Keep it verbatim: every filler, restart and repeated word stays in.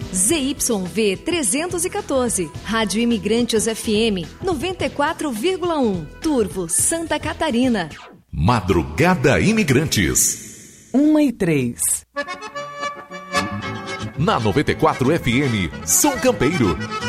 Z Y V trezentos e quatorze, Rádio Imigrantes F M noventa e quatro vírgula um, Turvo, Santa Catarina. Madrugada Imigrantes. Uma e três. Na noventa e quatro F M, São Campeiro.